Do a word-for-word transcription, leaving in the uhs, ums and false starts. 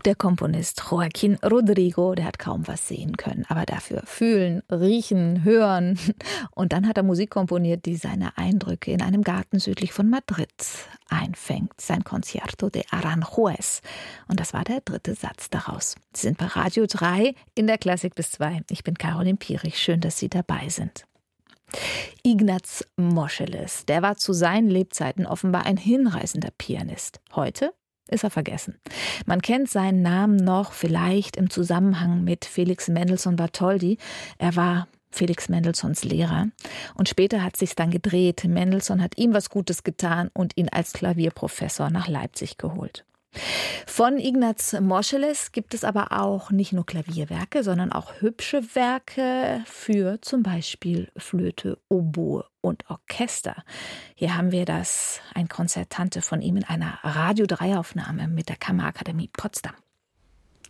Der Komponist Joaquín Rodrigo, der hat kaum was sehen können, aber dafür fühlen, riechen, hören. Und dann hat er Musik komponiert, die seine Eindrücke in einem Garten südlich von Madrid einfängt. Sein Concierto de Aranjuez. Und das war der dritte Satz daraus. Sie sind bei Radio drei in der Klassik bis zwei. Ich bin Caroline Pierich. Schön, dass Sie dabei sind. Ignaz Moscheles, der war zu seinen Lebzeiten offenbar ein hinreißender Pianist. Heute ist er vergessen. Man kennt seinen Namen noch vielleicht im Zusammenhang mit Felix Mendelssohn Bartholdy. Er war Felix Mendelssohns Lehrer. Und später hat sich's dann gedreht. Mendelssohn hat ihm was Gutes getan und ihn als Klavierprofessor nach Leipzig geholt. Von Ignaz Moscheles gibt es aber auch nicht nur Klavierwerke, sondern auch hübsche Werke für zum Beispiel Flöte, Oboe und Orchester. Hier haben wir das, ein Konzertante von ihm in einer Radio drei Aufnahme mit der Kammerakademie Potsdam.